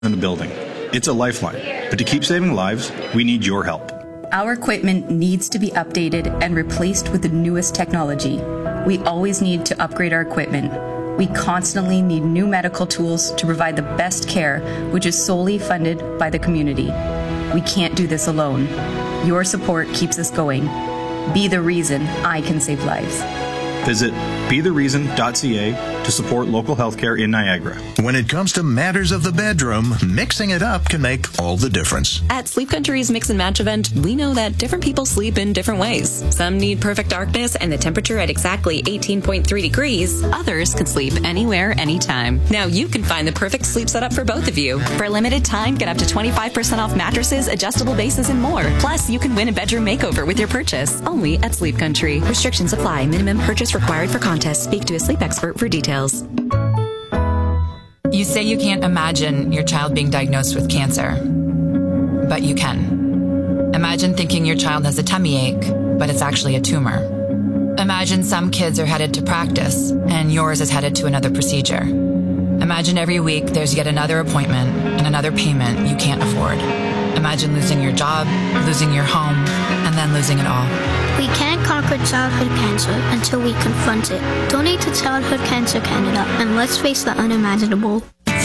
in the building. It's a lifeline, but to keep saving lives, we need your help. Our equipment needs to be updated and replaced with the newest technology. We always need to upgrade our equipment. We constantly need new medical tools to provide the best care, which is solely funded by the community. We can't do this alone. Your support keeps us going. Be the reason I can save lives. Visit bethereason.ca to support local healthcare in Niagara. When it comes to matters of the bedroom, mixing it up can make all the difference. At Sleep Country's Mix and Match event, we know that different people sleep in different ways. Some need perfect darkness and the temperature at exactly 18.3 degrees. Others could sleep anywhere, anytime. Now you can find the perfect sleep setup for both of you. For a limited time, get up to 25% off mattresses, adjustable bases, and more. Plus, you can win a bedroom makeover with your purchase. Only at Sleep Country. Restrictions apply. Minimum purchase required for contest. Speak to a sleep expert for details. You say you can't imagine your child being diagnosed with cancer, but you can. Imagine thinking your child has a tummy ache, but it's actually a tumor. Imagine some kids are headed to practice, and yours is headed to another procedure. Imagine every week there's yet another appointment and another payment you can't afford. Imagine losing your job, losing your home, and then losing it all. We can't conquer childhood cancer until we confront it. Donate to Childhood Cancer Canada and let's face the unimaginable.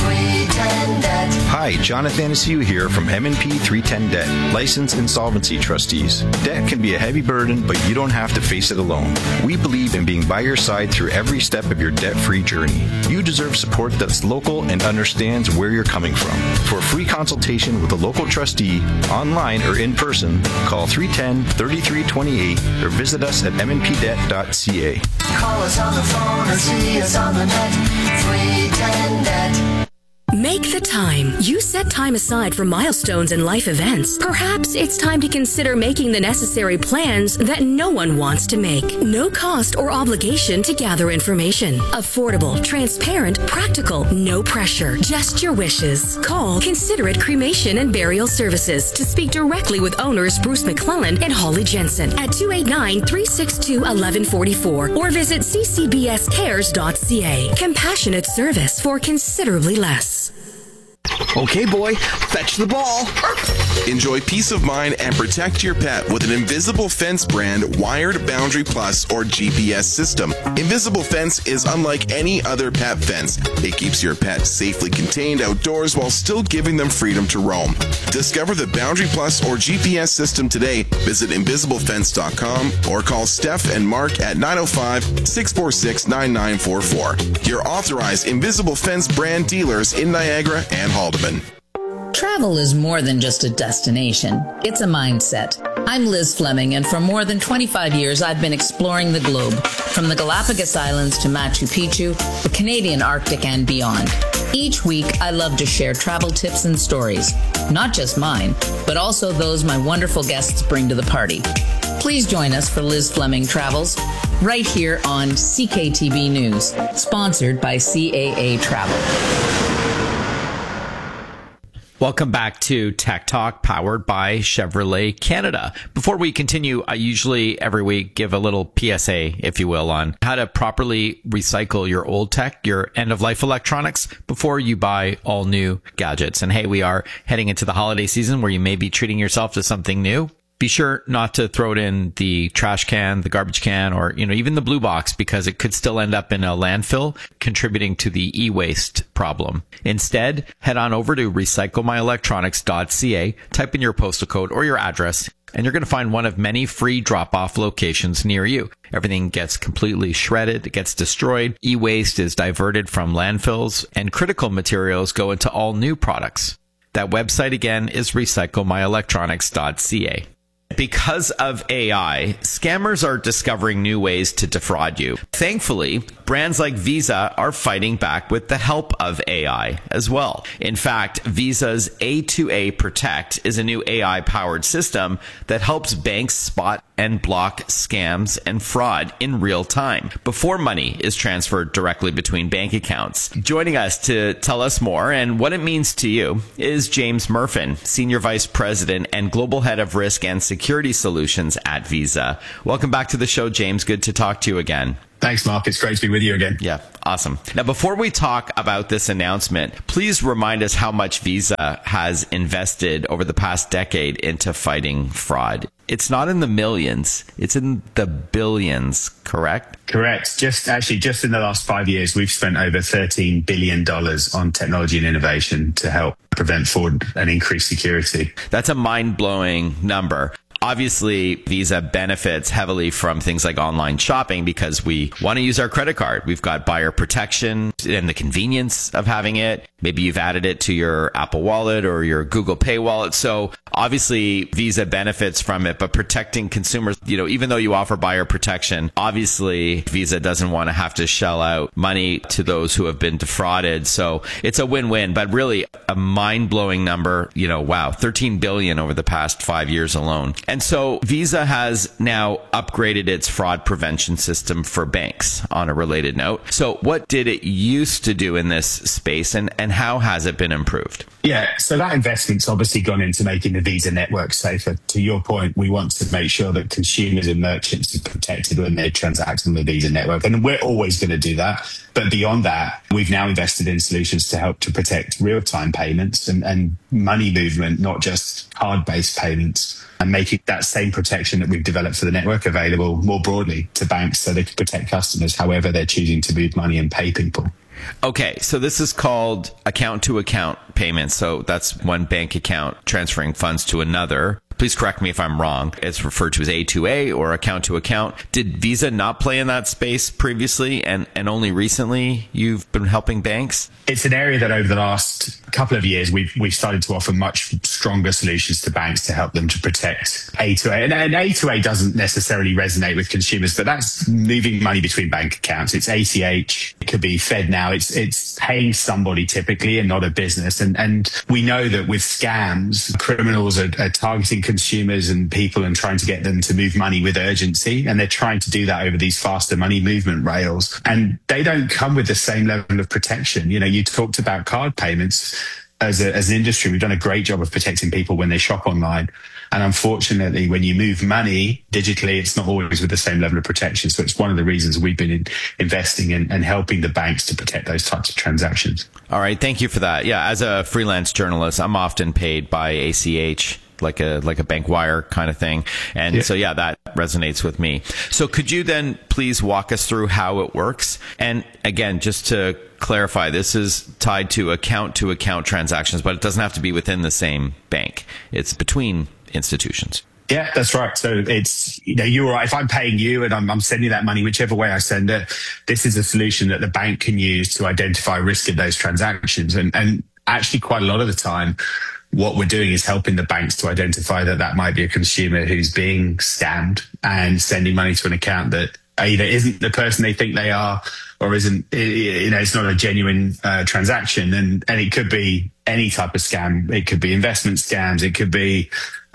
Hi, Jonathan Anaciu here from M&P 310 Debt, licensed insolvency trustees. Debt can be a heavy burden, but you don't have to face it alone. We believe in being by your side through every step of your debt-free journey. You deserve support that's local and understands where you're coming from. For a free consultation with a local trustee, online or in person, call 310-3328 or visit us at mnpdebt.ca. Call us on the phone or see us on the net. 310 Debt. Make the time. You set time aside for milestones and life events. Perhaps it's time to consider making the necessary plans that no one wants to make. No cost or obligation to gather information. Affordable, transparent, practical, no pressure. Just your wishes. Call Considerate Cremation and Burial Services to speak directly with owners Bruce McClellan and Holly Jensen at 289-362-1144 or visit ccbscares.ca. Compassionate service for considerably less. Okay, boy, fetch the ball. Enjoy peace of mind and protect your pet with an Invisible Fence brand wired Boundary Plus or GPS system. Invisible Fence is unlike any other pet fence. It keeps your pet safely contained outdoors while still giving them freedom to roam. Discover the Boundary Plus or GPS system today. Visit invisiblefence.com or call Steph and Mark at 905-646-9944. Your authorized Invisible Fence brand dealers in Niagara and Haldeman. Travel is more than just a destination. It's a mindset. I'm Liz Fleming, and for more than 25 years, I've been exploring the globe, from the Galapagos Islands to Machu Picchu, the Canadian Arctic, and beyond. Each week, I love to share travel tips and stories, not just mine, but also those my wonderful guests bring to the party. Please join us for Liz Fleming Travels, right here on CKTB News, sponsored by CAA Travel. Welcome back to Tech Talk, powered by Chevrolet Canada. Before we continue, I usually every week give a little PSA, if you will, on how to properly recycle your old tech, your end-of-life electronics, before you buy all new gadgets. And hey, we are heading into the holiday season where you may be treating yourself to something new. Be sure not to throw it in the trash can, the garbage can, or, even the blue box, because it could still end up in a landfill, contributing to the e-waste problem. Instead, head on over to recyclemyelectronics.ca, type in your postal code or your address, and you're going to find one of many free drop-off locations near you. Everything gets completely shredded, it gets destroyed, e-waste is diverted from landfills, and critical materials go into all new products. That website again is recyclemyelectronics.ca. Because of AI, scammers are discovering new ways to defraud you. Thankfully, brands like Visa are fighting back with the help of AI as well. In fact, Visa's A2A Protect is a new AI-powered system that helps banks spot and block scams and fraud in real time before money is transferred directly between bank accounts. Joining us to tell us more and what it means to you is James Murfin, Senior Vice President and Global Head of Risk and Security Solutions at Visa. Welcome back to the show, James. Good to talk to you again. Thanks, Mark. It's great to be with you again. Yeah, awesome. Now, before we talk about this announcement, please remind us how much Visa has invested over the past decade into fighting fraud. It's not in the millions, it's in the billions, correct? Correct. Just in the last 5 years, we've spent over $13 billion on technology and innovation to help prevent fraud and increase security. That's a mind-blowing number. Obviously, Visa benefits heavily from things like online shopping because we want to use our credit card. We've got buyer protection and the convenience of having it. Maybe you've added it to your Apple Wallet or your Google Pay wallet. So obviously, Visa benefits from it, but protecting consumers, even though you offer buyer protection, obviously Visa doesn't want to have to shell out money to those who have been defrauded. So it's a win-win, but really a mind-blowing number. Wow, 13 billion over the past 5 years alone. And so Visa has now upgraded its fraud prevention system for banks on a related note. So what did it used to do in this space and how has it been improved? Yeah, so that investment's obviously gone into making the Visa network safer. To your point, we want to make sure that consumers and merchants are protected when they're transacting the Visa network. And we're always going to do that. But beyond that, we've now invested in solutions to help to protect real-time payments and money movement, not just card-based payments, and making that same protection that we've developed for the network available more broadly to banks so they can protect customers however they're choosing to move money and pay people. Okay, so this is called account-to-account payments. So that's one bank account transferring funds to another. Please correct me if I'm wrong. It's referred to as A2A or account-to-account. Did Visa not play in that space previously and only recently you've been helping banks? It's an area that over the last couple of years, we've started to offer much stronger solutions to banks to help them to protect A2A. And A2A doesn't necessarily resonate with consumers, but that's moving money between bank accounts. It's ACH. It could be FedNow. It's paying somebody typically and not a business. And we know that with scams, criminals are targeting consumers and people and trying to get them to move money with urgency. And they're trying to do that over these faster money movement rails. And they don't come with the same level of protection. You talked about card payments. As an industry, we've done a great job of protecting people when they shop online. And unfortunately, when you move money digitally, it's not always with the same level of protection. So it's one of the reasons we've been investing in and helping the banks to protect those types of transactions. All right. Thank you for that. Yeah. As a freelance journalist, I'm often paid by ACH. Like a bank wire kind of thing. And so, that resonates with me. So could you then please walk us through how it works? And again, just to clarify, this is tied to account transactions, but it doesn't have to be within the same bank. It's between institutions. Yeah, that's right. So it's, you're right. If I'm paying you and I'm sending that money, whichever way I send it, this is a solution that the bank can use to identify risk in those transactions. And actually quite a lot of the time, what we're doing is helping the banks to identify that might be a consumer who's being scammed and sending money to an account that either isn't the person they think they are or isn't, it's not a genuine transaction. And it could be any type of scam. It could be investment scams. It could be,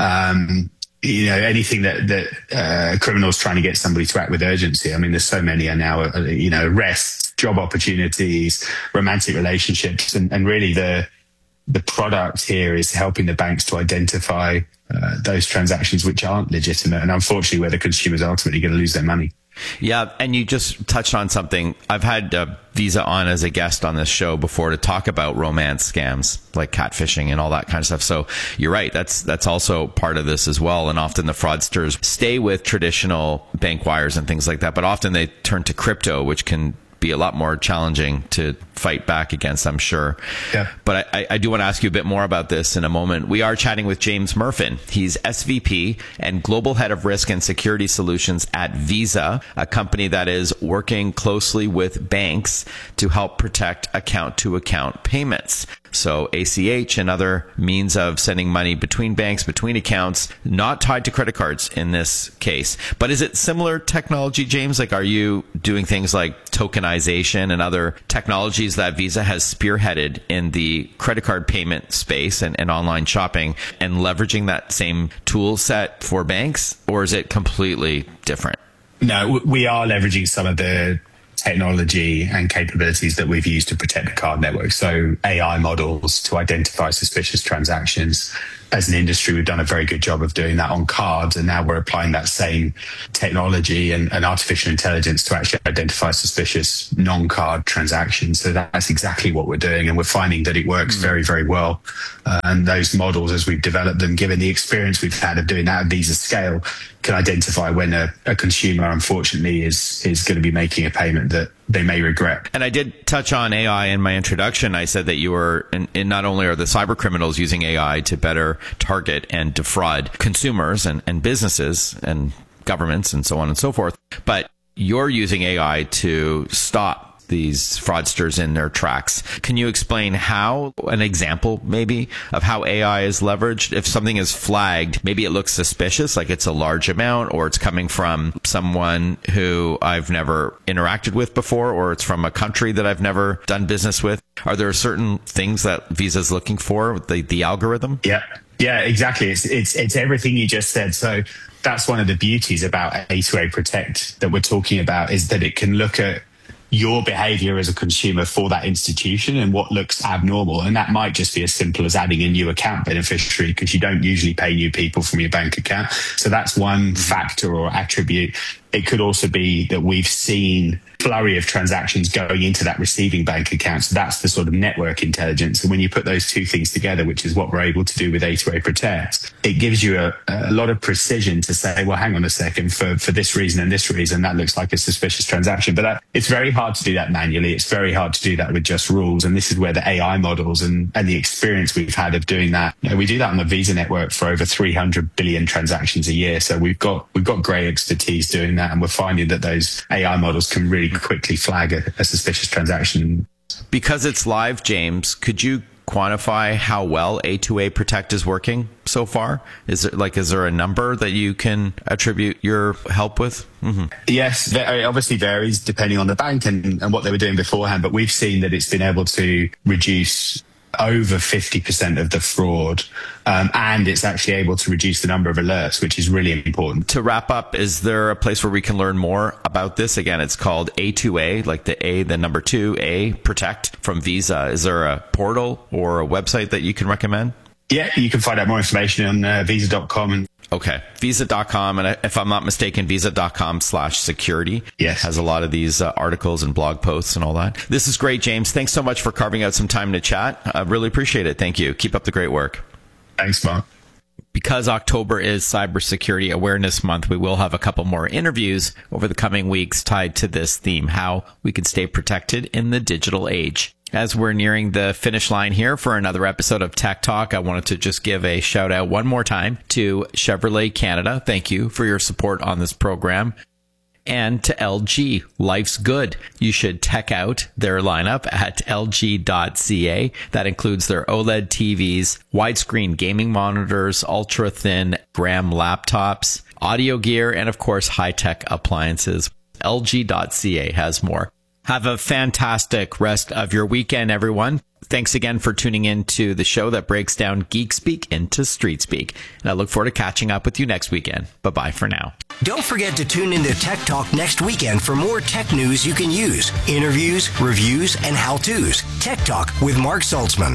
anything that criminals trying to get somebody to act with urgency. I mean, there's so many are now, arrests, job opportunities, romantic relationships, and really the product here is helping the banks to identify those transactions which aren't legitimate and unfortunately where the consumer's ultimately going to lose their money. Yeah, and you just touched on something. I've had Visa on as a guest on this show before to talk about romance scams like catfishing and all that kind of stuff. So you're right, that's also part of this as well. And often the fraudsters stay with traditional bank wires and things like that, but often they turn to crypto, which can be a lot more challenging to fight back against, I'm sure. Yeah. But I do want to ask you a bit more about this in a moment. We are chatting with James Murfin. He's SVP and Global Head of Risk and Security Solutions at Visa, a company that is working closely with banks to help protect account-to-account payments. So ACH and other means of sending money between banks, between accounts, not tied to credit cards in this case. But is it similar technology, James? Like, are you doing things like tokenization and other technologies that Visa has spearheaded in the credit card payment space and online shopping and leveraging that same tool set for banks? Or is it completely different? No, we are leveraging some of the technology and capabilities that we've used to protect the card network. So AI models to identify suspicious transactions, as an industry, we've done a very good job of doing that on cards, and now we're applying that same technology and artificial intelligence to actually identify suspicious non-card transactions. So that's exactly what we're doing, and we're finding that it works very, very well. And those models, as we've developed them, given the experience we've had of doing that at Visa scale, can identify when a consumer, unfortunately, is going to be making a payment that they may regret. And I did touch on AI in my introduction. I said that you were, and not only are the cyber criminals using AI to better target and defraud consumers and businesses and governments and so on and so forth, but you're using AI to stop these fraudsters in their tracks. Can you explain how, an example maybe, of how AI is leveraged? If something is flagged, maybe it looks suspicious, like it's a large amount, or it's coming from someone who I've never interacted with before, or it's from a country that I've never done business with. Are there certain things that Visa's looking for, the algorithm? Yeah, exactly. It's everything you just said. So that's one of the beauties about A2A Protect that we're talking about, is that it can look at your behavior as a consumer for that institution and what looks abnormal. And that might just be as simple as adding a new account beneficiary, because you don't usually pay new people from your bank account. So that's one factor or attribute. It could also be that we've seen flurry of transactions going into that receiving bank account. So that's the sort of network intelligence. And when you put those two things together, which is what we're able to do with A2A Protect, it gives you a lot of precision to say, well, hang on a second, for this reason and this reason, that looks like a suspicious transaction. But it's very hard to do that manually. It's very hard to do that with just rules. And this is where the AI models and the experience we've had of doing that. We do that on the Visa network for over 300 billion transactions a year. So we've got great expertise doing that. And we're finding that those AI models can really quickly flag a suspicious transaction. Because it's live, James, could you quantify how well A2A Protect is working so far? Is there a number that you can attribute your help with? Mm-hmm. Yes, it obviously varies depending on the bank and what they were doing beforehand, but we've seen that it's been able to reduce over 50% of the fraud, and it's actually able to reduce the number of alerts, which is really important. To wrap up, is there a place where we can learn more about this? Again, it's called A2A, like the A, the number 2, A, Protect from Visa. Is there a portal or a website that you can recommend? Yeah, you can find out more information on visa.com. Okay, visa.com, and if I'm not mistaken, visa.com/security. Yes. Has a lot of these articles and blog posts and all that. This is great, James. Thanks so much for carving out some time to chat. I really appreciate it. Thank you. Keep up the great work. Thanks, Mark. Because October is Cybersecurity Awareness Month, we will have a couple more interviews over the coming weeks tied to this theme, how we can stay protected in the digital age. As we're nearing the finish line here for another episode of Tech Talk, I wanted to just give a shout out one more time to Chevrolet Canada. Thank you for your support on this program. And to LG, Life's Good. You should check out their lineup at lg.ca. That includes their OLED TVs, widescreen gaming monitors, ultra-thin Gram laptops, audio gear, and of course, high-tech appliances. lg.ca has more. Have a fantastic rest of your weekend, everyone. Thanks again for tuning in to the show that breaks down geek speak into street speak. And I look forward to catching up with you next weekend. Bye-bye for now. Don't forget to tune into Tech Talk next weekend for more tech news you can use, interviews, reviews, and how-tos. Tech Talk with Mark Saltzman.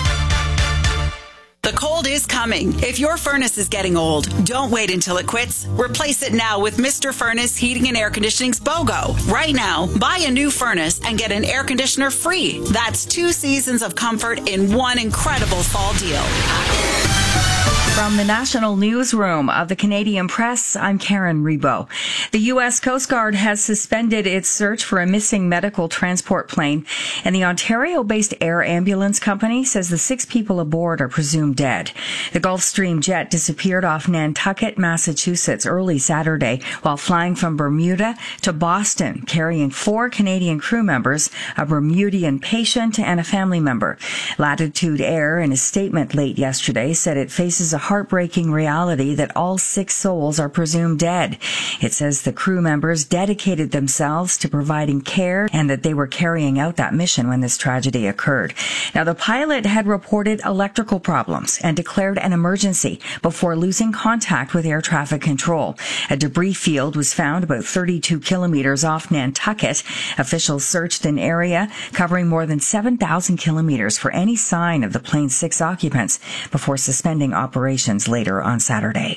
The cold is coming. If your furnace is getting old, don't wait until it quits. Replace it now with Mr. Furnace Heating and Air Conditioning's BOGO. Right now, buy a new furnace and get an air conditioner free. That's 2 seasons of comfort in one incredible fall deal. From the National Newsroom of the Canadian Press, I'm Karen Rebo. The U.S. Coast Guard has suspended its search for a missing medical transport plane, and the Ontario-based Air Ambulance Company says the 6 people aboard are presumed dead. The Gulfstream jet disappeared off Nantucket, Massachusetts early Saturday while flying from Bermuda to Boston, carrying 4 Canadian crew members, a Bermudian patient, and a family member. Latitude Air, in a statement late yesterday, said it faces a heartbreaking reality that all 6 souls are presumed dead. It says the crew members dedicated themselves to providing care and that they were carrying out that mission when this tragedy occurred. Now, the pilot had reported electrical problems and declared an emergency before losing contact with air traffic control. A debris field was found about 32 kilometers off Nantucket. Officials searched an area covering more than 7,000 kilometers for any sign of the plane's 6 occupants before suspending operations later on Saturday.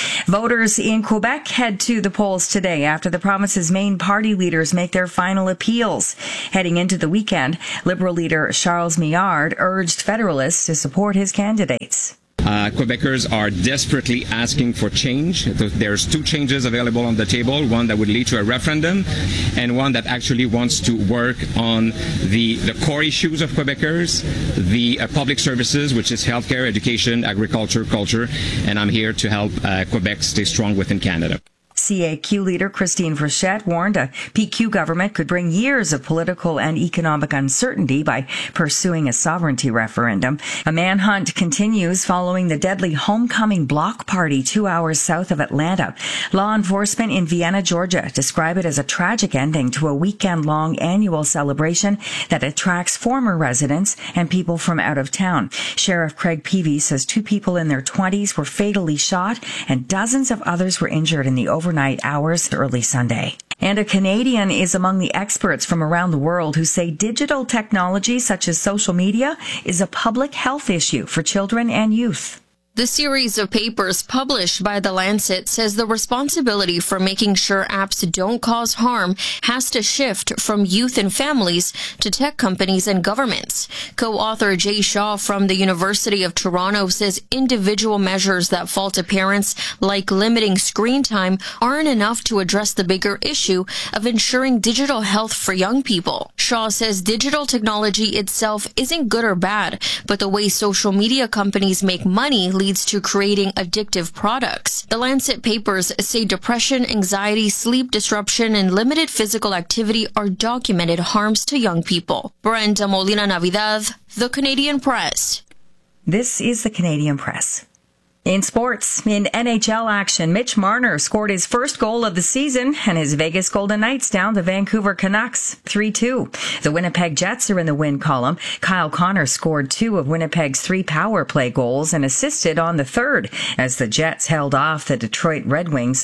Voters in Quebec head to the polls today after the province's main party leaders make their final appeals. Heading into the weekend, Liberal leader Charles Millard urged Federalists to support his candidates. Quebecers are desperately asking for change. There's 2 changes available on the table, one that would lead to a referendum and one that actually wants to work on the core issues of Quebecers, the public services, which is healthcare, education, agriculture, culture, and I'm here to help Quebec stay strong within Canada. CAQ leader Christine Frechette warned a PQ government could bring years of political and economic uncertainty by pursuing a sovereignty referendum. A manhunt continues following the deadly homecoming block party 2 hours south of Atlanta. Law enforcement in Vienna, Georgia, describe it as a tragic ending to a weekend-long annual celebration that attracts former residents and people from out of town. Sheriff Craig Peavy says 2 people in their 20s were fatally shot and dozens of others were injured in the overnight hours early Sunday. And a Canadian is among the experts from around the world who say digital technology such as social media is a public health issue for children and youth. The series of papers published by The Lancet says the responsibility for making sure apps don't cause harm has to shift from youth and families to tech companies and governments. Co-author Jay Shaw from the University of Toronto says individual measures that fall to parents, like limiting screen time, aren't enough to address the bigger issue of ensuring digital health for young people. Shaw says digital technology itself isn't good or bad, but the way social media companies make money leads to creating addictive products. The Lancet papers say depression, anxiety, sleep disruption, and limited physical activity are documented harms to young people. Brenda Molina Navidad, The Canadian Press. This is The Canadian Press. In sports, in NHL action, Mitch Marner scored his first goal of the season and his Vegas Golden Knights down the Vancouver Canucks 3-2. The Winnipeg Jets are in the win column. Kyle Connor scored 2 of Winnipeg's 3 power play goals and assisted on the third as the Jets held off the Detroit Red Wings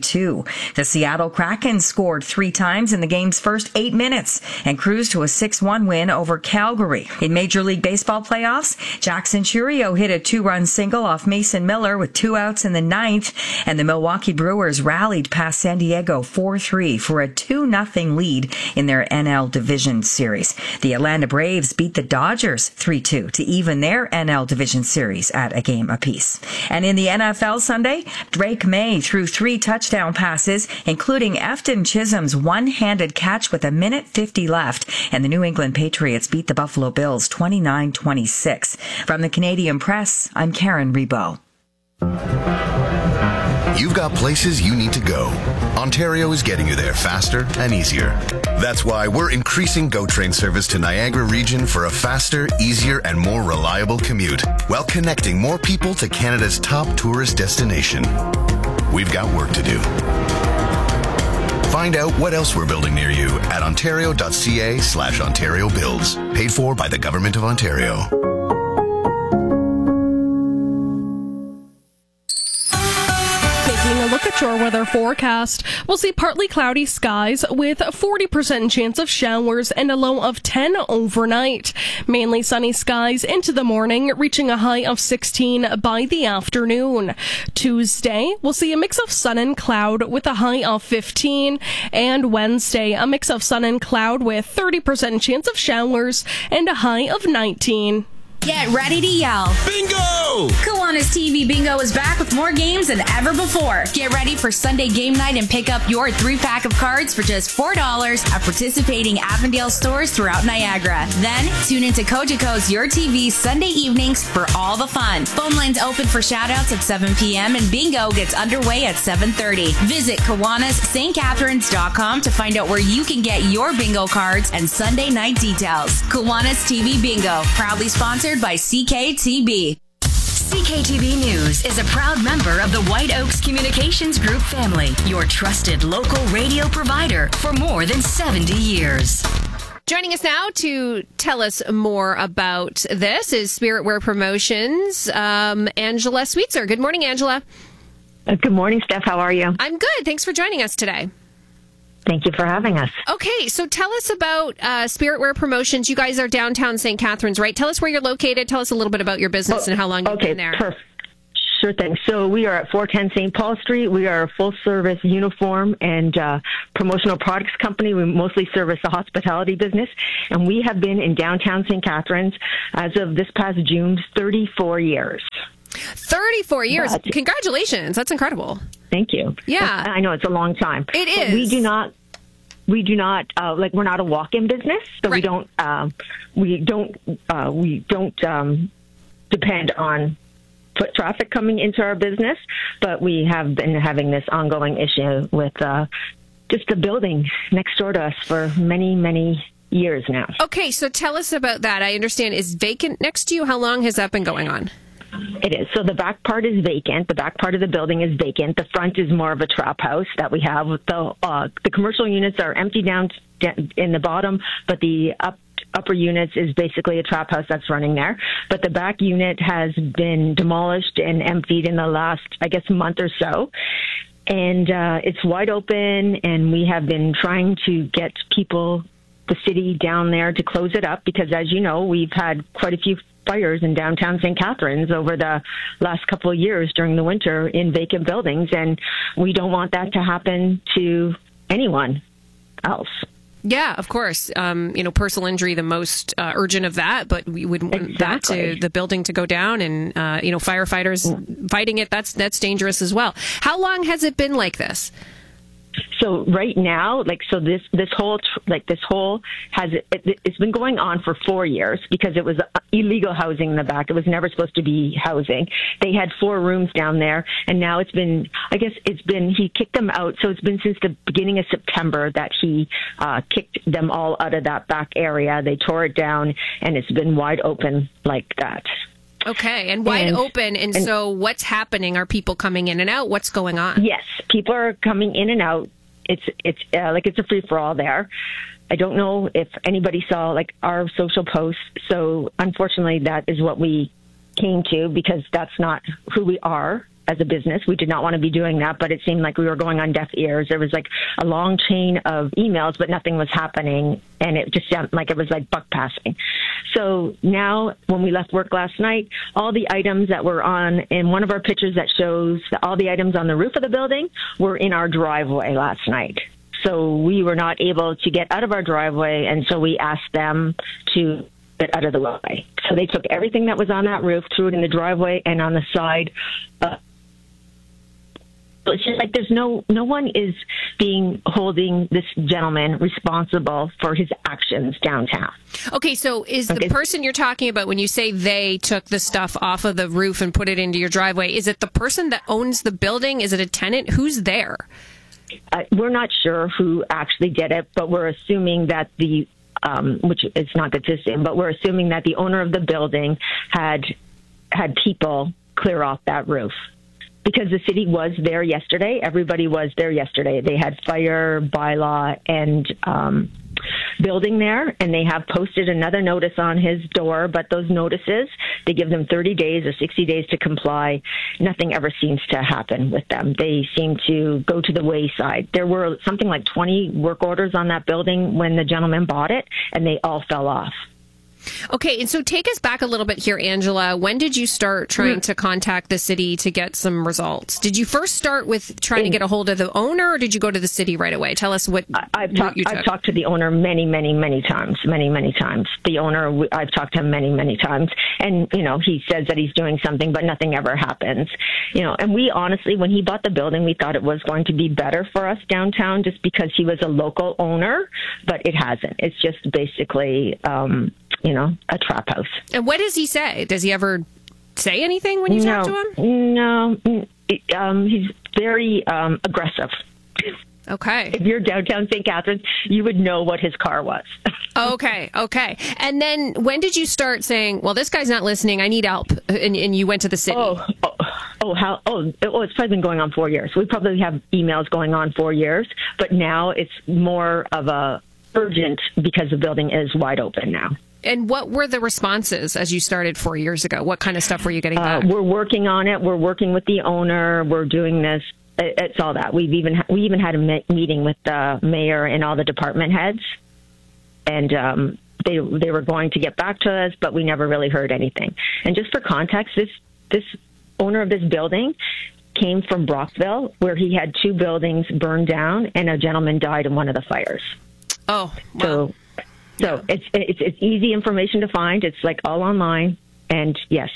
3-2. The Seattle Kraken scored 3 times in the game's first 8 minutes and cruised to a 6-1 win over Calgary. In Major League Baseball playoffs, Jackson Chourio hit a 2-run single off Mason Miller with 2 outs in the 9th, and the Milwaukee Brewers rallied past San Diego 4-3 for a 2-0 lead in their NL Division Series. The Atlanta Braves beat the Dodgers 3-2 to even their NL Division Series at a game apiece. And in the NFL Sunday, Drake May threw 3 touchdown passes, including Efton Chisholm's one-handed catch with 1:50 left, and the New England Patriots beat the Buffalo Bills 29-26. From the Canadian Press, I'm Karen Rebo. You've got places you need to go. Ontario is getting you there faster and easier. That's why we're increasing GO Train service to Niagara region for a faster, easier, and more reliable commute, while connecting more people to Canada's top tourist destination. We've got work to do. Find out what else we're building near you at ontario.ca/Ontario Builds. Paid for by the Government of Ontario. Look at your weather forecast. We'll see partly cloudy skies with a 40% chance of showers and a low of 10 overnight. Mainly sunny skies into the morning, reaching a high of 16 by the afternoon. Tuesday, we'll see a mix of sun and cloud with a high of 15. And Wednesday, a mix of sun and cloud with 30% chance of showers and a high of 19. Get ready to yell. Bingo! Kiwanis TV Bingo is back with more games than ever before. Get ready for Sunday game night and pick up your 3-pack of cards for just $4 at participating Avondale stores throughout Niagara. Then, tune into Cogeco's Your TV Sunday evenings for all the fun. Phone lines open for shoutouts at 7 p.m. and Bingo gets underway at 7:30. Visit KiwanisSt.Catharines.com to find out where you can get your bingo cards and Sunday night details. Kiwanis TV Bingo, proudly sponsored by CKTB. CKTB News is a proud member of the White Oaks Communications Group family, your trusted local radio provider for more than 70 years. Joining us now to tell us more about this is Spirit Wear Promotions, Angela Sweetser. Good morning, Angela. Good morning, Steph. How are you? I'm good. Thanks for joining us today. Thank you for having us. Okay, so tell us about Spirit Wear Promotions. You guys are downtown St. Catharines, right? Tell us where you're located. Tell us a little bit about your business and how long you've been there. Perfect. Sure thing. So we are at 410 St. Paul Street. We are a full-service uniform and promotional products company. We mostly service the hospitality business, and we have been in downtown St. Catharines as of this past June, 34 years. 34 years. Congratulations. That's incredible. Thank you. Yeah. I know it's a long time. It is. But we do not like, we're not a walk-in business, so right. we don't depend on foot traffic coming into our business, but we have been having this ongoing issue with just the building next door to us for many, many years now. Okay, so tell us about that. I understand is vacant next to you. How long has that been going on? It is. So the back part is vacant. The back part of the building is vacant. The front is more of a trap house that we have. The commercial units are empty down in the bottom, but the upper units is basically a trap house that's running there. But the back unit has been demolished and emptied in the last, I guess, month or so. And it's wide open, and we have been trying to get people, the city down there, to close it up because, as you know, we've had quite a few fires in downtown St. Catharines over the last couple of years during the winter in vacant buildings, and we don't want that to happen to anyone else. Yeah, of course. Personal injury, the most urgent of that, but we wouldn't want that to the building to go down, and firefighters fighting it. That's dangerous as well. How long has it been like this? So right now, this whole it's been going on for 4 years because it was illegal housing in the back. It was never supposed to be housing. They had 4 rooms down there, and now he kicked them out. So it's been since the beginning of September that he kicked them all out of that back area. They tore it down, and it's been wide open like that. Okay, and wide open. And so what's happening? Are people coming in and out? What's going on? Yes, people are coming in and out. It's a free-for-all there. I don't know if anybody saw our social posts. So unfortunately, that is what we came to because that's not who we are as a business. We did not want to be doing that, but it seemed like we were going on deaf ears. There was a long chain of emails, but nothing was happening, and it just sounded like it was like buck passing. So now, when we left work last night, all the items that were on in one of our pictures that shows all the items on the roof of the building were in our driveway last night. So we were not able to get out of our driveway, and so we asked them to get out of the way. So they took everything that was on that roof, threw it in the driveway and on the side. It's just like there's no one is holding this gentleman responsible for his actions downtown. Okay, so is the person you're talking about when you say they took the stuff off of the roof and put it into your driveway, is it the person that owns the building? Is it a tenant? Who's there? We're not sure who actually did it, but we're assuming that which it's not that this in, but we're assuming that the owner of the building had people clear off that roof. Because the city was there yesterday. Everybody was there yesterday. They had fire, bylaw, and building there, and they have posted another notice on his door. But those notices, they give them 30 days or 60 days to comply. Nothing ever seems to happen with them. They seem to go to the wayside. There were something like 20 work orders on that building when the gentleman bought it, and they all fell off. Okay, and so take us back a little bit here, Angela. When did you start trying to contact the city to get some results? Did you first start with trying to get a hold of the owner, or did you go to the city right away? Tell us what I've talked to the owner many times. The owner, I've talked to him many times, and he says that he's doing something, but nothing ever happens. And we honestly, when he bought the building, we thought it was going to be better for us downtown, just because he was a local owner, but it hasn't. It's just basically a trap house. And what does he say? Does he ever say anything when you talk to him? No. He's very aggressive. Okay. If you're downtown St. Catharines, you would know what his car was. Okay. And then when did you start saying, well, this guy's not listening, I need help, and you went to the city? It's probably been going on 4 years. We probably have emails going on 4 years, but now it's more of a urgent because the building is wide open now. And what were the responses as you started 4 years ago? What kind of stuff were you getting back? We're working on it. We're working with the owner. We're doing this. It's all that. We even had a meeting with the mayor and all the department heads, and they were going to get back to us, but we never really heard anything. And just for context, this owner of this building came from Brockville, where he had 2 buildings burned down, and a gentleman died in one of the fires. Oh, wow. So it's easy information to find. It's like all online, and yes.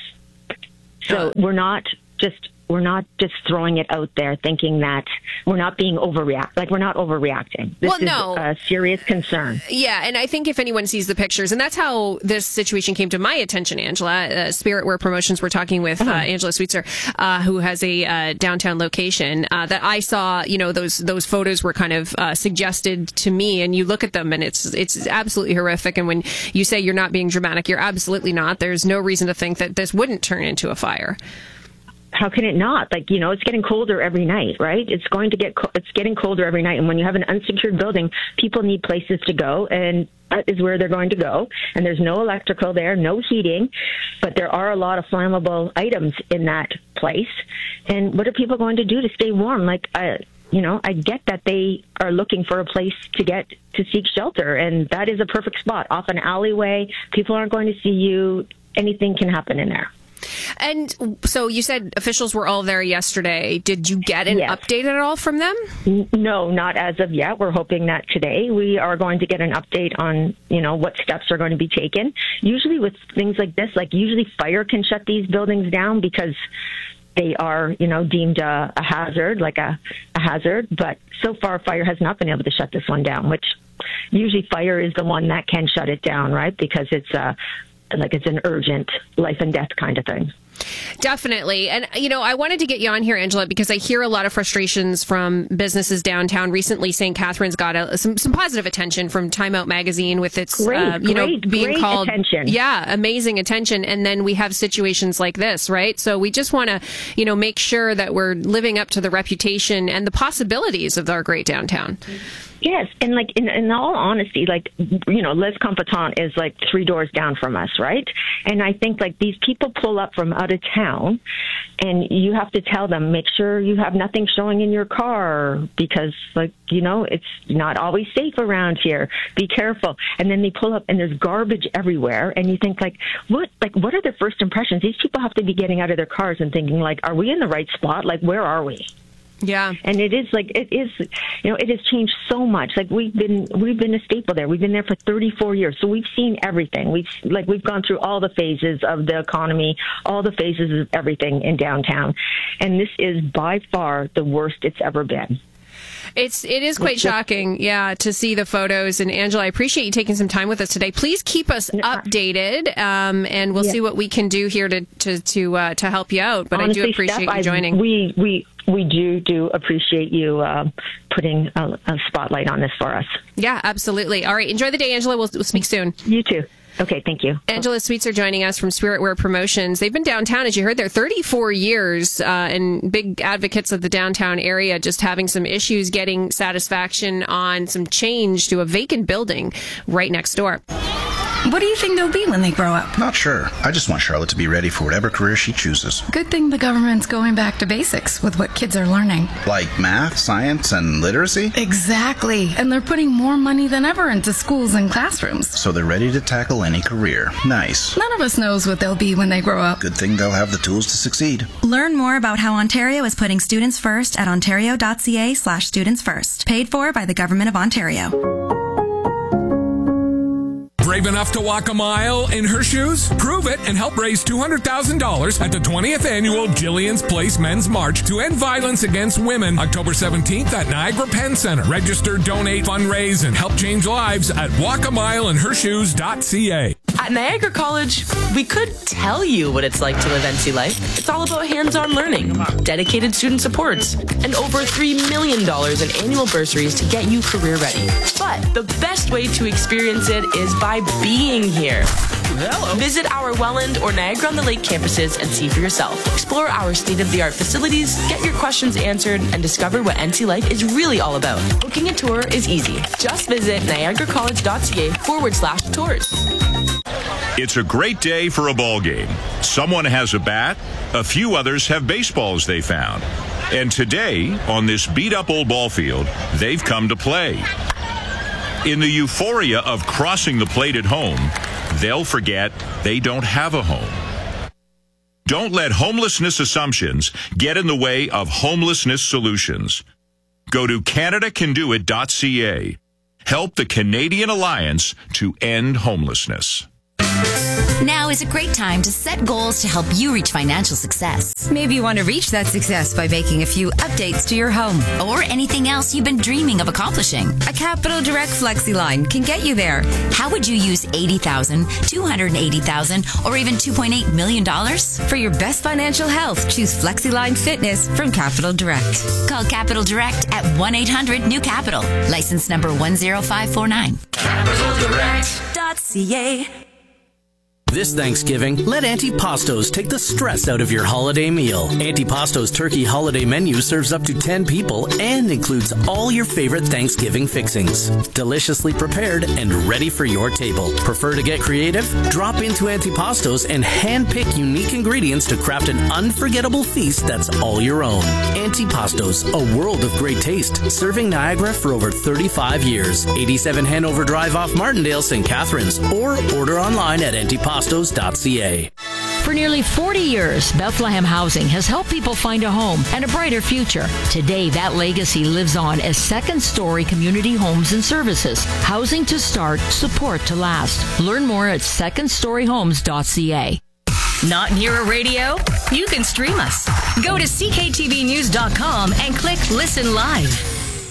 So we're not just throwing it out there thinking that we're not being we're not overreacting. This is a serious concern. Yeah, and I think if anyone sees the pictures, and that's how this situation came to my attention, Angela, Spirit Wear Promotions, we're talking with Angela Sweetser, who has a downtown location, that I saw, those photos were kind of suggested to me, and you look at them and it's absolutely horrific. And when you say you're not being dramatic, you're absolutely not. There's no reason to think that this wouldn't turn into a fire. How can it not? It's getting colder every night, right? It's getting colder every night. And when you have an unsecured building, people need places to go, and that is where they're going to go. And there's no electrical there, no heating, but there are a lot of flammable items in that place. And what are people going to do to stay warm? I get that they are looking for a place to seek shelter, and that is a perfect spot off an alleyway. People aren't going to see you. Anything can happen in there. And so you said officials were all there yesterday. Did you get an update at all from them? No, not as of yet. We're hoping that today we are going to get an update on, what steps are going to be taken. Usually with things like this, usually fire can shut these buildings down because they are, deemed a hazard, a hazard. But so far, fire has not been able to shut this one down, which usually fire is the one that can shut it down, right? Because it's it's an urgent life and death kind of thing. Definitely. And, I wanted to get you on here, Angela, because I hear a lot of frustrations from businesses downtown. Recently, St. Catharines got some positive attention from Time Out magazine with its, being called, attention. Yeah, amazing attention. And then we have situations like this, right? So we just want to, make sure that we're living up to the reputation and the possibilities of our great downtown. Yes, and in all honesty, Les Competent is 3 doors down from us, right? And I think these people pull up from out of town, and you have to tell them, make sure you have nothing showing in your car because it's not always safe around here. Be careful. And then they pull up and there's garbage everywhere, and you think what are their first impressions? These people have to be getting out of their cars and thinking are we in the right spot? Where are we? Yeah. And it has changed so much. We've been a staple there. We've been there for 34 years. So we've seen everything. We've gone through all the phases of the economy, all the phases of everything in downtown. And this is by far the worst it's ever been. It is quite shocking, to see the photos. And Angela, I appreciate you taking some time with us today. Please keep us updated, and we'll see what we can do here to help you out. But honestly, I do appreciate you joining. We do appreciate you putting a spotlight on this for us. Yeah, absolutely. All right, enjoy the day, Angela. We'll speak soon. You too. Okay, thank you. Angela Sweetser joining us from Spirit Wear Promotions. They've been downtown, as you heard, they're 34 years and big advocates of the downtown area, just having some issues getting satisfaction on some change to a vacant building right next door. What do you think they'll be when they grow up? Not sure. I just want Charlotte to be ready for whatever career she chooses. Good thing the government's going back to basics with what kids are learning. Like math, science, and literacy? Exactly. And they're putting more money than ever into schools and classrooms. So they're ready to tackle any career. Nice. None of us knows what they'll be when they grow up. Good thing they'll have the tools to succeed. Learn more about how Ontario is putting students first at ontario.ca/students first. Paid for by the Government of Ontario. Brave enough to walk a mile in her shoes? Prove it and help raise $200,000 at the 20th annual Jillian's Place Men's March to end violence against women, October 17th at Niagara Penn Center. Register, donate, fundraise, and help change lives at walkamileinhershoes.ca. At Niagara College, we could tell you what it's like to live NC life. It's all about hands-on learning, dedicated student supports, and over $3 million in annual bursaries to get you career ready. But the best way to experience it is by being here. Hello. Visit our Welland or Niagara-on-the-Lake campuses and see for yourself. Explore our state-of-the-art facilities, get your questions answered, and discover what NC life is really all about. Booking a tour is easy. Just visit niagaracollege.ca/tours. It's a great day for a ball game. Someone has a bat, a few others have baseballs they found. And today, on this beat-up old ball field, they've come to play. In the euphoria of crossing the plate at home, they'll forget they don't have a home. Don't let homelessness assumptions get in the way of homelessness solutions. Go to CanadaCanDoIt.ca. Help the Canadian Alliance to end homelessness. Now is a great time to set goals to help you reach financial success. Maybe you want to reach that success by making a few updates to your home. Or anything else you've been dreaming of accomplishing. A Capital Direct FlexiLine can get you there. How would you use $80,000, $280,000, or even $2.8 million? For your best financial health, choose FlexiLine Fitness from Capital Direct. Call Capital Direct at 1-800-NEW-CAPITAL. License number 10549. CapitalDirect.ca. This Thanksgiving, let Antipastos take the stress out of your holiday meal. Antipastos turkey holiday menu serves up to 10 people and includes all your favorite Thanksgiving fixings. Deliciously prepared and ready for your table. Prefer to get creative? Drop into Antipastos and hand-pick unique ingredients to craft an unforgettable feast that's all your own. Antipastos, a world of great taste, serving Niagara for over 35 years. 87 Hanover Drive off Martindale, St. Catharines, or order online at Antipastos.ca. For nearly 40 years, Bethlehem Housing has helped people find a home and a brighter future. Today, that legacy lives on as second-story community homes and services. Housing to start, support to last. Learn more at secondstoryhomes.ca. Not near a radio? You can stream us. Go to cktvnews.com and click Listen Live.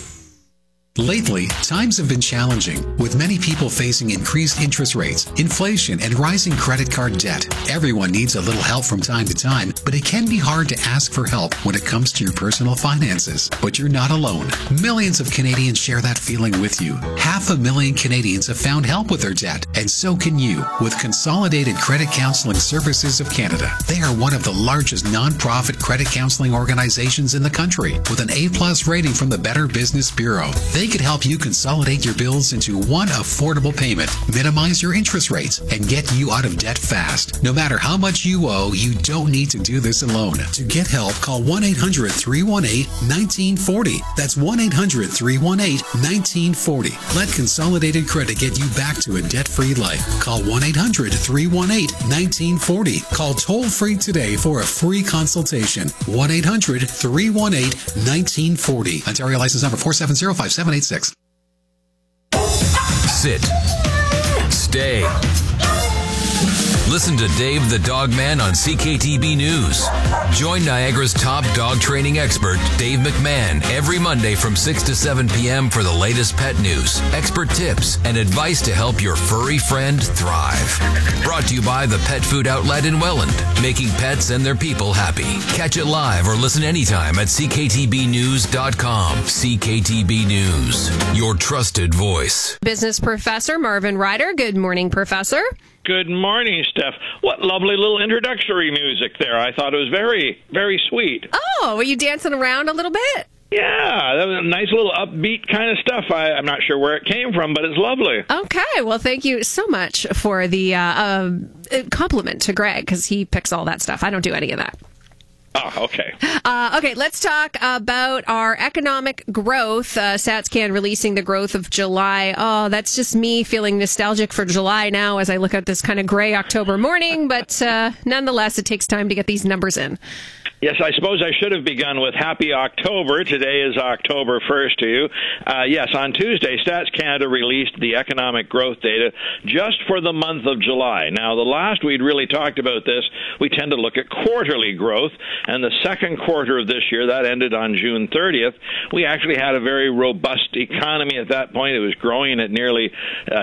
Lately, times have been challenging, with many people facing increased interest rates, inflation, and rising credit card debt. Everyone needs a little help from time to time, but it can be hard to ask for help when it comes to your personal finances. But you're not alone. Millions of Canadians share that feeling with you. 500,000 Canadians have found help with their debt, and so can you with Consolidated Credit Counseling Services of Canada. They are one of the largest non-profit credit counseling organizations in the country, with an A+ rating from the Better Business Bureau. They could help you consolidate your bills into one affordable payment, minimize your interest rates, and get you out of debt fast. No matter how much you owe, you don't need to do this alone. To get help, call 1-800-318-1940. That's 1-800-318-1940. Let Consolidated Credit get you back to a debt-free life. Call 1-800-318-1940. Call toll-free today for a free consultation. 1-800-318-1940. Ontario license number 4705786. Sit. Stay. Listen to Dave the Dog Man on CKTB News. Join Niagara's top dog training expert, Dave McMahon, every Monday from 6 to 7 p.m. for the latest pet news, expert tips, and advice to help your furry friend thrive. Brought to you by the Pet Food Outlet in Welland, making pets and their people happy. Catch it live or listen anytime at cktbnews.com. CKTB News, your trusted voice. Business professor Marvin Ryder. Good morning, Professor. Good morning, Steph. What lovely little introductory music there. I thought it was very, very sweet. Oh, were you dancing around a little bit? Yeah, that was a nice little upbeat kind of stuff. I'm not sure where it came from, but it's lovely. Okay, well, thank you so much for the compliment to Greg, because he picks all that stuff. I don't do any of that. Oh, okay. Okay, let's talk about our economic growth. StatsCan releasing the growth of July. Oh, that's just me feeling nostalgic for July now as I look at this kind of gray October morning. But nonetheless, it takes time to get these numbers in. Yes, I suppose I should have begun with Happy October. Today is October 1st to you. Yes, on Tuesday, Stats Canada released the economic growth data just for the month of July. Now, the last we'd really talked about this, we tend to look at quarterly growth, and the second quarter of this year, that ended on June 30th, we actually had a very robust economy at that point. It was growing at nearly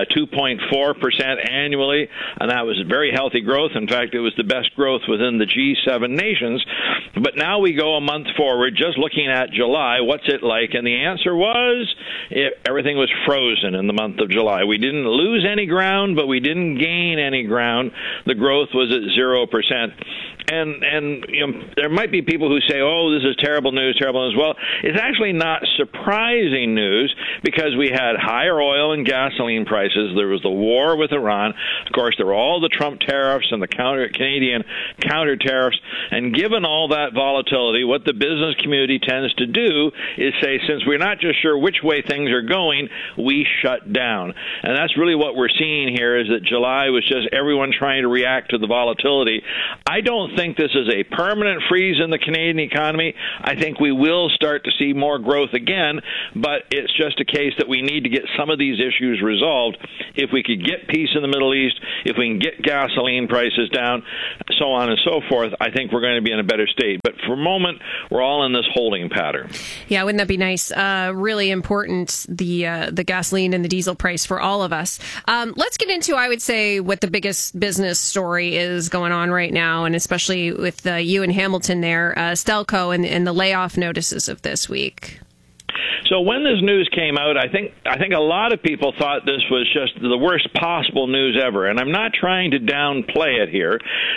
2.4% annually, and that was very healthy growth. In fact, it was the best growth within the G7 nations. But now we go a month forward, just looking at July. What's it like? And the answer was everything was frozen in the month of July. We didn't lose any ground, but we didn't gain any ground. The growth was at 0%. And you know, there might be people who say, oh, this is terrible news. Well, it's actually not surprising news because we had higher oil and gasoline prices. There was the war with Iran. Of course, there were all the Trump tariffs and the Canadian counter tariffs. And given all that volatility, what the business community tends to do is say, since we're not just sure which way things are going, we shut down. And that's really what we're seeing here, is that July was just everyone trying to react to the volatility. I don't think this is a permanent freeze in the Canadian economy. I think we will start to see more growth again, but it's just a case that we need to get some of these issues resolved. If we could get peace in the Middle East, if we can get gasoline prices down, so on and so forth, I think we're going to be in a better state. But for a moment, we're all in this holding pattern. Yeah, wouldn't that be nice? Really important, the gasoline and the diesel price for all of us. Let's get into, I would say, what the biggest business story is going on right now, and especially with you in Hamilton there, Stelco and the layoff notices of this week. So when this news came out, I think a lot of people thought this was just the worst possible news ever. And I'm not trying to downplay it here.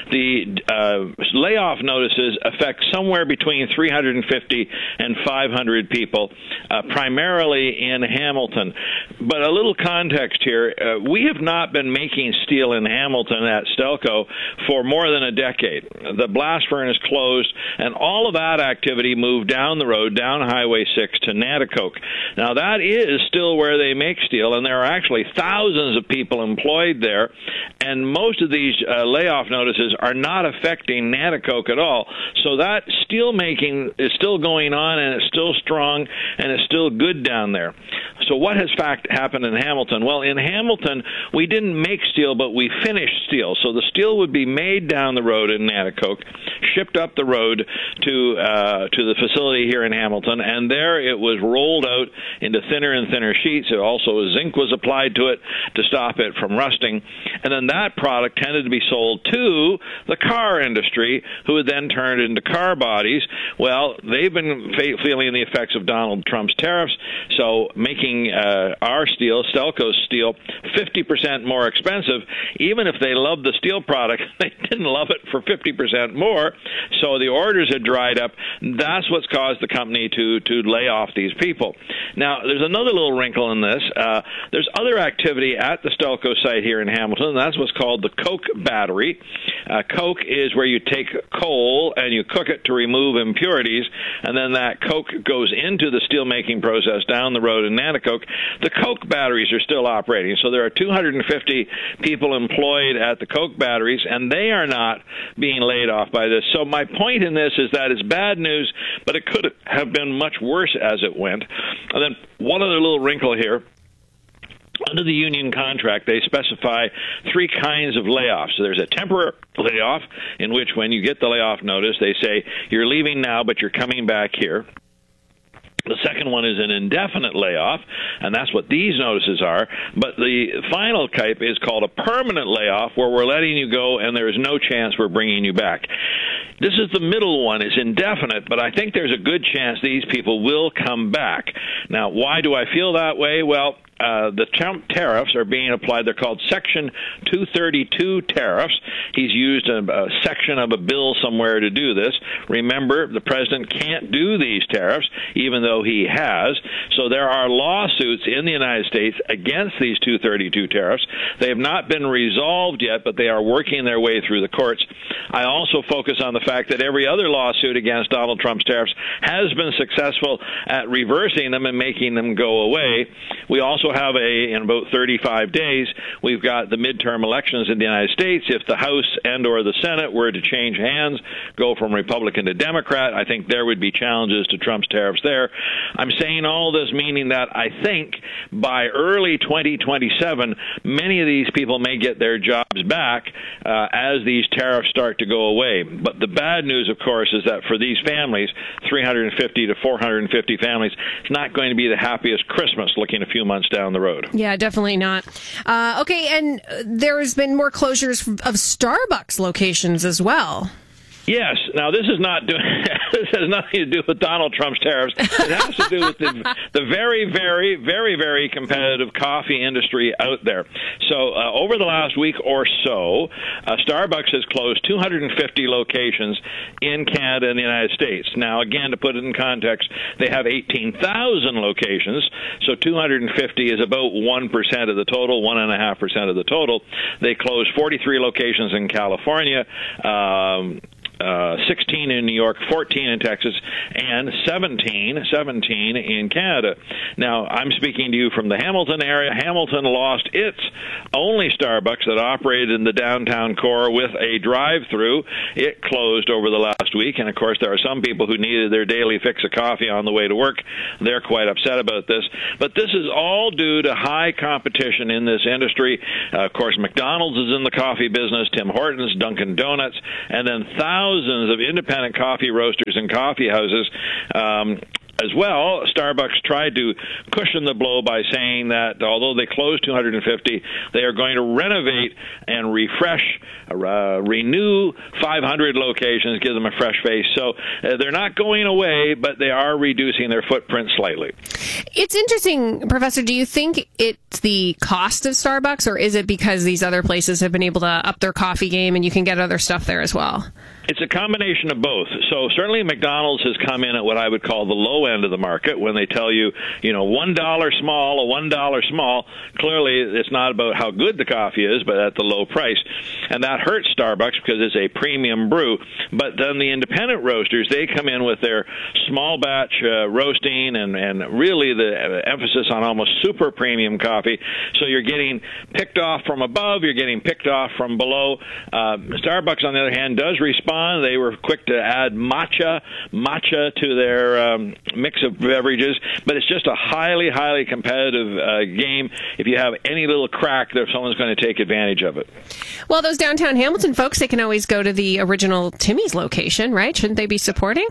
The layoff notices affect somewhere between 350 and 500 people, primarily in Hamilton. But a little context here. We have not been making steel in Hamilton at Stelco for more than a decade. The blast furnace closed, and all of that activity moved down the road, down Highway 6 to Nanticoke. Now, that is still where they make steel, and there are actually thousands of people employed there, and most of these layoff notices are not affecting Nanticoke at all. So that steel making is still going on, and it's still strong, and it's still good down there. So what has happened in Hamilton? Well, in Hamilton, we didn't make steel, but we finished steel. So the steel would be made down the road in Nanticoke, shipped up the road to the facility here in Hamilton, and there it was rolled out into thinner and thinner sheets. It also, zinc was applied to it to stop it from rusting. And then that product tended to be sold to the car industry, who would then turn it into car bodies. Well, they've been feeling the effects of Donald Trump's tariffs, so making our steel, Stelco's steel, 50% more expensive. Even if they loved the steel product, they didn't love it for 50% more, so the orders had dried up. That's what's caused the company to lay off these people. Now, there's another little wrinkle in this. There's other activity at the Stelco site here in Hamilton, and that's what's called the coke battery. Coke is where you take coal and you cook it to remove impurities, and then that coke goes into the steel-making process down the road in Nanticoke. The coke batteries are still operating, so there are 250 people employed at the coke batteries, and they are not being laid off by this. So my point in this is that it's bad news, but it could have been much worse as it went. And then one other little wrinkle here. Under the union contract, they specify three kinds of layoffs. So there's a temporary layoff, in which when you get the layoff notice, they say, you're leaving now, but you're coming back here. The second one is an indefinite layoff, and that's what these notices are. But the final type is called a permanent layoff, where we're letting you go and there is no chance we're bringing you back. This is the middle one. It's indefinite, but I think there's a good chance these people will come back. Now, why do I feel that way? Well, the Trump tariffs are being applied. They're called Section 232 tariffs. He's used a section of a bill somewhere to do this. Remember, the president can't do these tariffs, even though he has. So there are lawsuits in the United States against these 232 tariffs. They have not been resolved yet, but they are working their way through the courts. I also focus on the fact that every other lawsuit against Donald Trump's tariffs has been successful at reversing them and making them go away. We also also have in about 35 days, we've got the midterm elections in the United States. If the House and or the Senate were to change hands, go from Republican to Democrat, I think there would be challenges to Trump's tariffs there. I'm saying all this meaning that I think by early 2027, many of these people may get their jobs back as these tariffs start to go away. But the bad news, of course, is that for these families, 350 to 450 families, it's not going to be the happiest Christmas looking a few months down the road. Yeah, definitely not. Okay, and there's been more closures of Starbucks locations as well. Yes. Now, this has nothing to do with Donald Trump's tariffs. It has to do with the very, very, very, very competitive coffee industry out there. So over the last week or so, Starbucks has closed 250 locations in Canada and the United States. Now, again, to put it in context, they have 18,000 locations, so 250 is about 1% of the total, 1.5% of the total. They closed 43 locations in California, 16 in New York, 14 in Texas, and 17 in Canada. Now, I'm speaking to you from the Hamilton area. Hamilton lost its only Starbucks that operated in the downtown core with a drive-through. It closed over the last week, and of course, there are some people who needed their daily fix of coffee on the way to work. They're quite upset about this. But this is all due to high competition in this industry. Of course, McDonald's is in the coffee business, Tim Hortons, Dunkin' Donuts, and then thousands of independent coffee roasters and coffee houses. As well, Starbucks tried to cushion the blow by saying that although they closed 250, they are going to renovate and refresh, renew 500 locations, give them a fresh face. So they're not going away, but they are reducing their footprint slightly. It's interesting, Professor. Do you think it's the cost of Starbucks, or is it because these other places have been able to up their coffee game and you can get other stuff there as well? It's a combination of both. So certainly McDonald's has come in at what I would call the low end of the market when they tell you, $1 small, a $1 small. Clearly, it's not about how good the coffee is, but at the low price. And that hurts Starbucks because it's a premium brew. But then the independent roasters, they come in with their small batch roasting and really the emphasis on almost super premium coffee. So you're getting picked off from above, you're getting picked off from below. Starbucks, on the other hand, does respond. They were quick to add matcha to their mix of beverages, but it's just a highly, highly competitive game. If you have any little crack, there someone's going to take advantage of it. Well, those downtown Hamilton folks, they can always go to the original Timmy's location, right? Shouldn't they be supporting?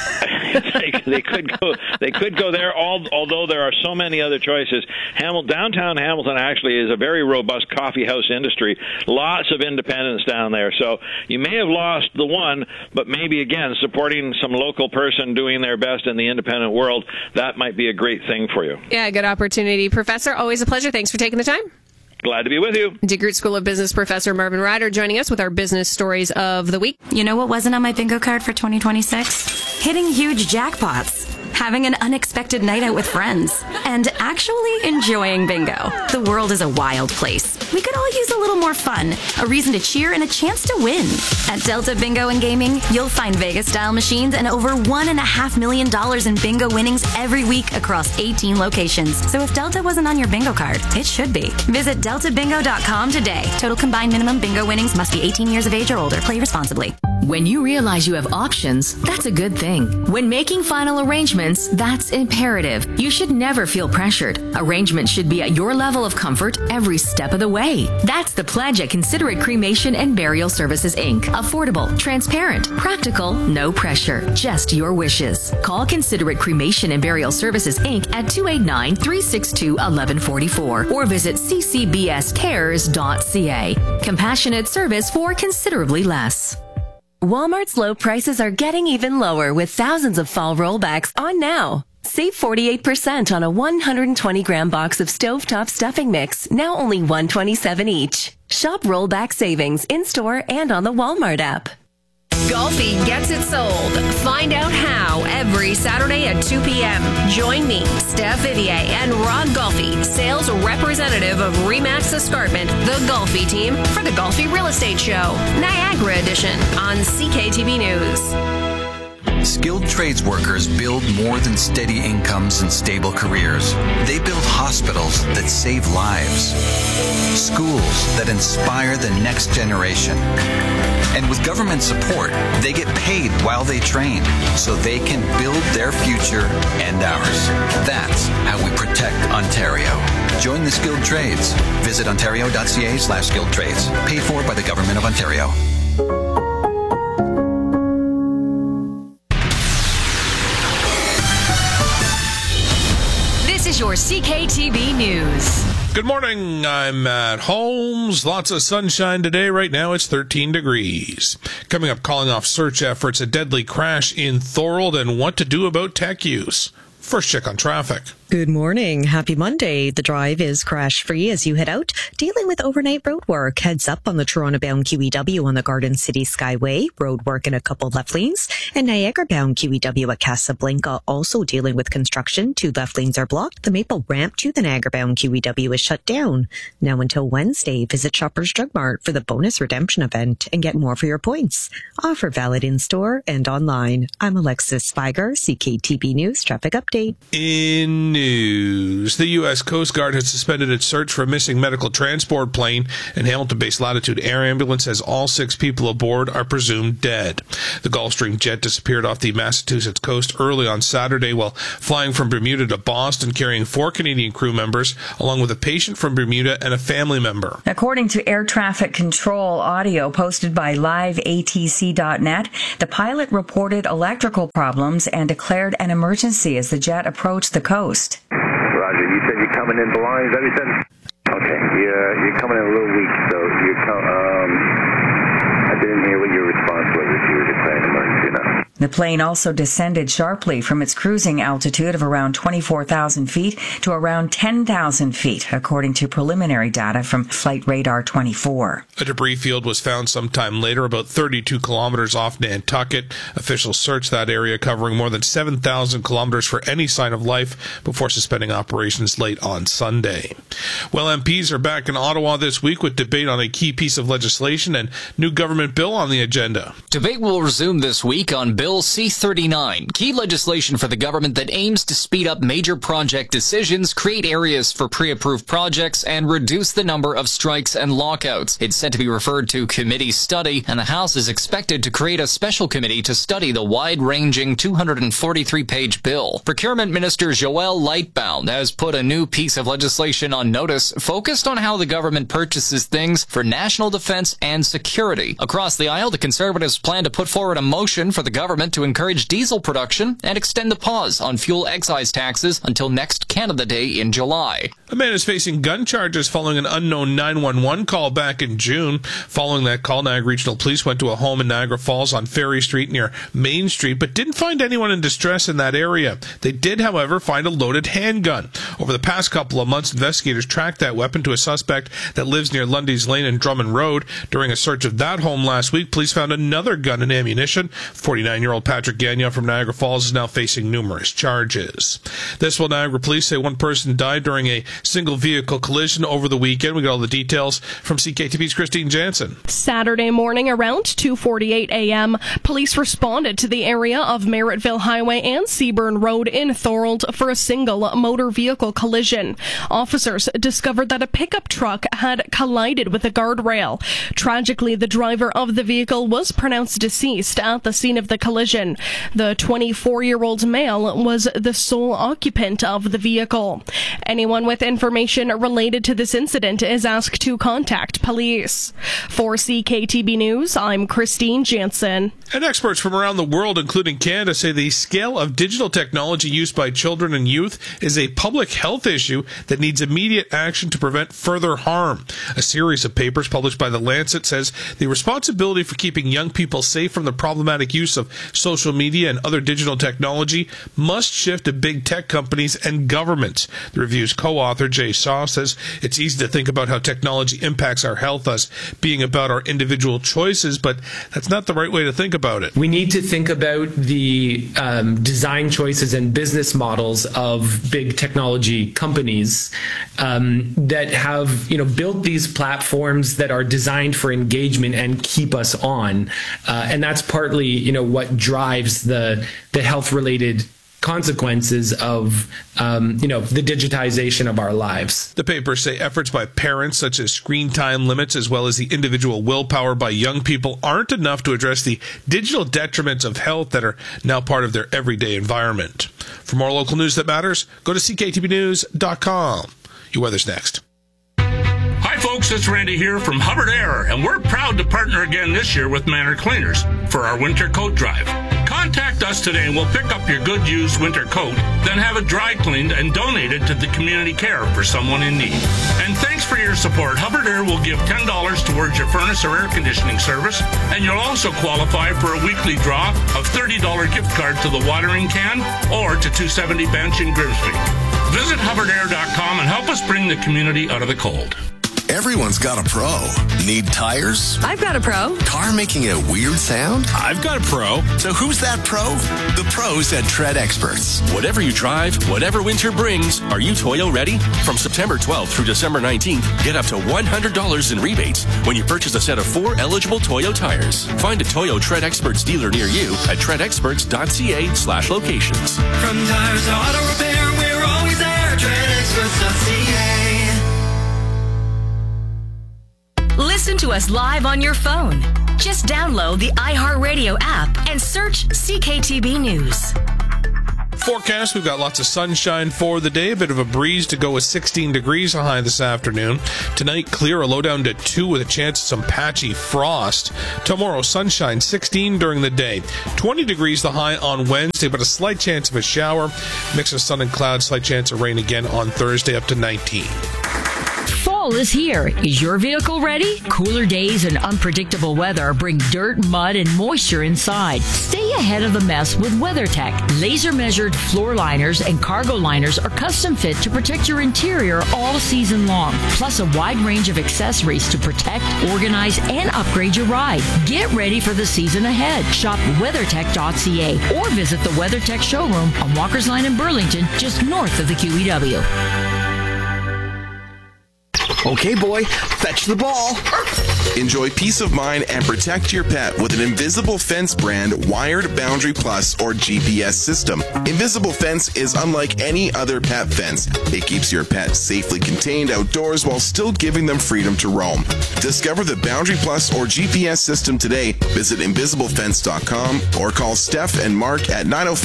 They could go there, although there are so many other choices. Downtown Hamilton actually is a very robust coffee house industry. Lots of independents down there. So you may have lost the one, but maybe, again, supporting some local person doing their best in the independent world, that might be a great thing for you. Yeah, good opportunity. Professor, always a pleasure. Thanks for taking the time. Glad to be with you. DeGroote School of Business Professor Marvin Ryder joining us with our business stories of the week. You know what wasn't on my bingo card for 2026? Hitting huge jackpots, having an unexpected night out with friends, and actually enjoying bingo. The world is a wild place. We could all use a little more fun, a reason to cheer, and a chance to win. At Delta Bingo and Gaming, you'll find Vegas-style machines and over $1.5 million in bingo winnings every week across 18 locations. So if Delta wasn't on your bingo card, it should be. Visit deltabingo.com today. Total combined minimum bingo winnings must be 18 years of age or older. Play responsibly. When you realize you have options, that's a good thing. When making final arrangements, that's imperative. You should never feel pressured. Arrangements should be at your level of comfort every step of the way. That's the pledge at Considerate Cremation and Burial Services, Inc. Affordable, transparent, practical, no pressure, just your wishes. Call Considerate Cremation and Burial Services, Inc. at 289-362-1144 or visit ccbscares.ca. Compassionate service for considerably less. Walmart's low prices are getting even lower with thousands of fall rollbacks on now. Save 48% on a 120-gram box of stovetop stuffing mix, now only $127 each. Shop rollback savings in-store and on the Walmart app. Golfi gets it sold. Find out how every Saturday at 2 p.m. Join me, Steph Vivier, and Ron Golfi, sales representative of RE/MAX Escarpment, the Golfi team, for the Golfi Real Estate Show, Niagara Edition on CKTB News. Skilled trades workers build more than steady incomes and stable careers. They build hospitals that save lives, schools that inspire the next generation. And with government support, they get paid while they train so they can build their future and ours. That's how we protect Ontario. Join the skilled trades. Visit ontario.ca/skilled trades. Paid for by the Government of Ontario. This is your CKTB News. Good morning. I'm Matt Holmes. Lots of sunshine today. Right now it's 13 degrees. Coming up, calling off search efforts, a deadly crash in Thorold, and what to do about tech use. First check on traffic. Good morning. Happy Monday. The drive is crash-free as you head out. Dealing with overnight road work. Heads up on the Toronto-bound QEW on the Garden City Skyway. Road work in a couple left lanes. And Niagara-bound QEW at Casablanca also dealing with construction. 2 left lanes are blocked. The Maple ramp to the Niagara-bound QEW is shut down. Now until Wednesday, visit Shoppers Drug Mart for the bonus redemption event and get more for your points. Offer valid in-store and online. I'm Alexis Spiger, CKTB News Traffic Update. In news, the U.S. Coast Guard has suspended its search for a missing medical transport plane, and Hamilton-based Latitude Air Ambulance says all 6 people aboard are presumed dead. The Gulfstream jet disappeared off the Massachusetts coast early on Saturday while flying from Bermuda to Boston, carrying 4 Canadian crew members, along with a patient from Bermuda and a family member. According to air traffic control audio posted by liveatc.net, the pilot reported electrical problems and declared an emergency as the jet approached the coast. Roger, you said you're coming in blind, is that what you said? Okay, you're coming in a little weak, so I didn't hear what your response was if you were declaring emergency now. The plane also descended sharply from its cruising altitude of around 24,000 feet to around 10,000 feet, according to preliminary data from Flight Radar 24. A debris field was found sometime later, about 32 kilometers off Nantucket. Officials searched that area, covering more than 7,000 kilometers for any sign of life before suspending operations late on Sunday. Well, MPs are back in Ottawa this week with debate on a key piece of legislation and new government bill on the agenda. Debate will resume this week on Bill C-39, key legislation for the government that aims to speed up major project decisions, create areas for pre-approved projects, and reduce the number of strikes and lockouts. It's set to be referred to committee study, and the House is expected to create a special committee to study the wide-ranging 243-page bill. Procurement Minister Joël Lightbound has put a new piece of legislation on notice focused on how the government purchases things for national defense and security. Across the aisle, the Conservatives plan to put forward a motion for the government to encourage diesel production and extend the pause on fuel excise taxes until next Canada Day in July. A man is facing gun charges following an unknown 911 call back in June. Following that call, Niagara Regional Police went to a home in Niagara Falls on Ferry Street near Main Street, but didn't find anyone in distress in that area. They did, however, find a loaded handgun. Over the past couple of months, investigators tracked that weapon to a suspect that lives near Lundy's Lane and Drummond Road. During a search of that home last week, police found another gun and ammunition. 49-year-old Patrick Gagnon from Niagara Falls is now facing numerous charges. This will Niagara Police say one person died during a single vehicle collision over the weekend. We got all the details from CKTV's Christine Jansen. Saturday morning around 2:48 a.m., police responded to the area of Merrittville Highway and Seaburn Road in Thorold for a single motor vehicle collision. Officers discovered that a pickup truck had collided with a guardrail. Tragically, the driver of the vehicle was pronounced deceased at the scene of the collision. The 24-year-old male was the sole occupant of the vehicle. Anyone with information related to this incident is asked to contact police. For CKTB News, I'm Christine Jansen. And experts from around the world, including Canada, say the scale of digital technology used by children and youth is a public health issue that needs immediate action to prevent further harm. A series of papers published by The Lancet says the responsibility for keeping young people safe from the problematic use of social media and other digital technology must shift to big tech companies and governments. The review's co-author, Jay Shaw, says it's easy to think about how technology impacts our health as being about our individual choices, but that's not the right way to think about it. We need to think about the design choices and business models of big technology companies that have, built these platforms that are designed for engagement and keep us on. And that's partly, what what drives the health related consequences of the digitization of our lives. The papers say efforts by parents, such as screen time limits, as well as the individual willpower by young people, aren't enough to address the digital detriments of health that are now part of their everyday environment. For more local news that matters, go to cktvnews.com. Your weather's next. Hi folks, it's Randy here from Hubbard Air, and we're proud to partner again this year with Manor Cleaners for our winter coat drive. Contact us today and we'll pick up your good used winter coat, then have it dry cleaned and donated to the community care for someone in need. And thanks for your support. Hubbard Air will give $10 towards your furnace or air conditioning service, and you'll also qualify for a weekly draw of $30 gift card to the watering can or to 270 Bench in Grimsby. Visit HubbardAir.com and help us bring the community out of the cold. Everyone's got a pro. Need tires? I've got a pro. Car making a weird sound? I've got a pro. So who's that pro? The pros at Tread Experts. Whatever you drive, whatever winter brings, are you Toyo ready? From September 12th through December 19th, get up to $100 in rebates when you purchase a set of 4 eligible Toyo tires. Find a Toyo Tread Experts dealer near you at treadexperts.ca/locations. From tires to auto repair, we're always there. TreadExperts.ca. Listen to us live on your phone. Just download the iHeartRadio app and search CKTB News. Forecast, we've got lots of sunshine for the day. A bit of a breeze to go with 16 degrees a high this afternoon. Tonight, clear, a low down to 2 with a chance of some patchy frost. Tomorrow, sunshine, 16 during the day. 20 degrees the high on Wednesday, but a slight chance of a shower. Mix of sun and clouds, slight chance of rain again on Thursday, up to 19. Fall is here. Is your vehicle ready? Cooler days and unpredictable weather bring dirt, mud, and moisture inside. Stay ahead of the mess with WeatherTech. Laser-measured floor liners and cargo liners are custom fit to protect your interior all season long. Plus a wide range of accessories to protect, organize, and upgrade your ride. Get ready for the season ahead. Shop WeatherTech.ca or visit the WeatherTech showroom on Walker's Line in Burlington, just north of the QEW. Okay, boy, fetch the ball. Enjoy peace of mind and protect your pet with an Invisible Fence brand wired Boundary Plus or GPS system. Invisible Fence is unlike any other pet fence. It keeps your pet safely contained outdoors while still giving them freedom to roam. Discover the Boundary Plus or GPS system today. Visit invisiblefence.com or call Steph and Mark at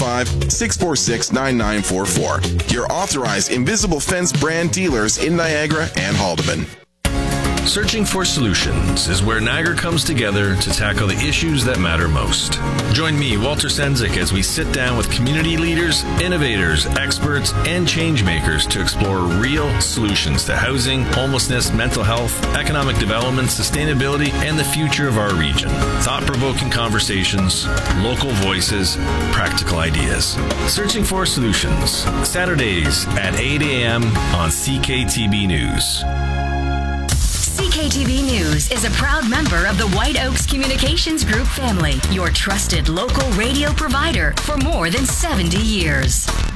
905-646-9944. Your authorized Invisible Fence brand dealers in Niagara and Haldeman. Searching for Solutions is where Niagara comes together to tackle the issues that matter most. Join me, Walter Sendzik, as we sit down with community leaders, innovators, experts, and change makers to explore real solutions to housing, homelessness, mental health, economic development, sustainability, and the future of our region. Thought-provoking conversations, local voices, practical ideas. Searching for Solutions, Saturdays at 8 a.m. on CKTB News. CKTB News is a proud member of the White Oaks Communications Group family, your trusted local radio provider for more than 70 years.